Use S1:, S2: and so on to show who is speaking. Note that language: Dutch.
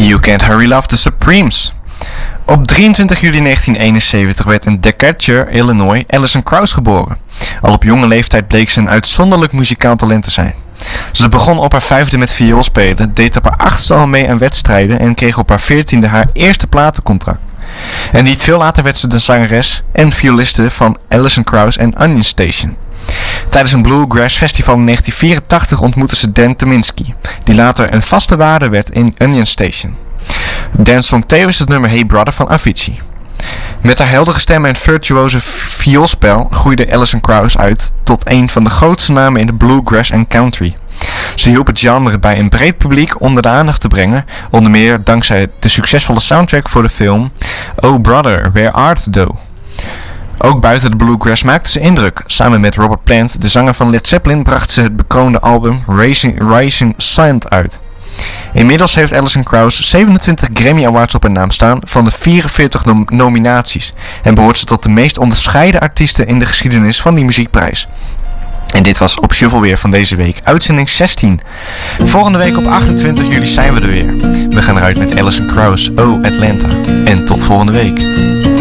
S1: You Can't Hurry Love The Supremes. Op 23 juli 1971 werd in Decatur, Illinois, Alison Krauss geboren. Al op jonge leeftijd bleek ze een uitzonderlijk muzikaal talent te zijn. Ze begon op haar 5e met vioolspelen, deed op haar 8e al mee aan wedstrijden en kreeg op haar 14e haar eerste platencontract. En niet veel later werd ze de zangeres en violiste van Alison Krauss en Onion Station. Tijdens een Bluegrass Festival in 1984 ontmoette ze Dan Tyminski, die later een vaste waarde werd in Onion Station. Dan zong tevens het nummer Hey Brother van Avicii. Met haar heldere stem en virtuose vioolspel groeide Alison Krauss uit tot een van de grootste namen in de bluegrass en country. Ze hielp het genre bij een breed publiek onder de aandacht te brengen, onder meer dankzij de succesvolle soundtrack voor de film Oh Brother, Where Art Thou? Ook buiten de bluegrass maakte ze indruk. Samen met Robert Plant, de zanger van Led Zeppelin, bracht ze het bekroonde album Rising Sun uit. Inmiddels heeft Alison Krauss 27 Grammy Awards op haar naam staan van de 44 nominaties en behoort ze tot de meest onderscheiden artiesten in de geschiedenis van die muziekprijs. En dit was op Shuffle weer van deze week, uitzending 16. Volgende week op 28 juli zijn we er weer. We gaan eruit met Alison Krauss, Oh Atlanta. En tot volgende week.